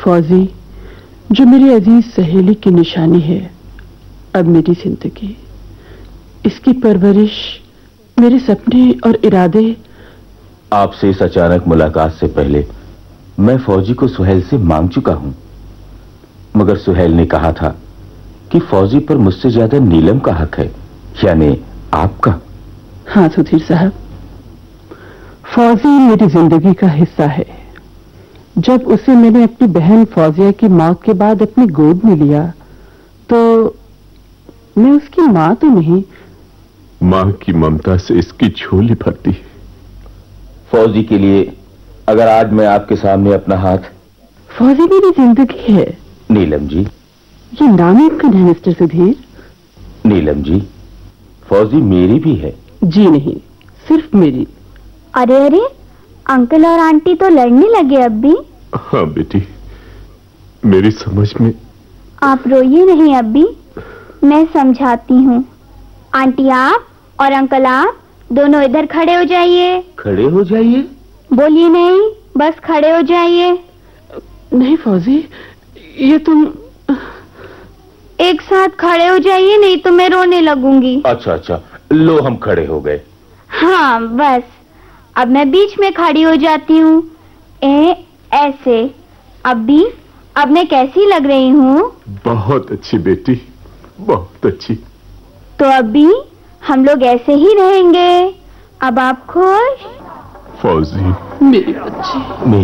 फौजी, जो मेरी अजीज सहेली की निशानी है, अब मेरी जिंदगी, इसकी परवरिश, मेरे सपने और इरादे। आपसे इस अचानक मुलाकात से पहले मैं फौजी को सुहेल से मांग चुका हूं, मगर सुहेल ने कहा था कि फौजी पर मुझसे ज्यादा नीलम का हक है, यानी आपका। हाँ सुधीर साहब, फौजी मेरी जिंदगी का हिस्सा है। जब उसे मैंने अपनी बहन फौजिया की मौत के बाद अपनी गोद में लिया तो मैं उसकी मां तो नहीं, मां की ममता से इसकी झोली भरती है। फौजी के लिए अगर आज मैं आपके सामने अपना हाथ। फौजी मेरी जिंदगी है। नीलम जी, ये नामुमकिन है मिस्टर सुधीर। नीलम जी, फौजी मेरी भी है। जी नहीं, सिर्फ मेरी। अरे अरे, अंकल और आंटी तो लड़ने लगे अब भी। हाँ बेटी, मेरी समझ में। आप रोइए नहीं अब भी, मैं समझाती हूँ। आंटी आप और अंकल आप दोनों इधर खड़े हो जाइए। खड़े हो जाइए? बोलिए नहीं, बस खड़े हो जाइए। नहीं फौजी, ये तुम एक साथ खड़े हो जाइए, नहीं तो मैं रोने लगूंगी। अच्छा अच्छा, लो हम खड़े हो गए। हाँ बस, अब मैं बीच में खड़ी हो जाती हूँ। ऐसे। अब मैं कैसी लग रही हूँ? बहुत अच्छी बेटी, बहुत अच्छी। तो अभी हम लोग ऐसे ही रहेंगे। अब आप खुश? फौजी मेरी बच्ची।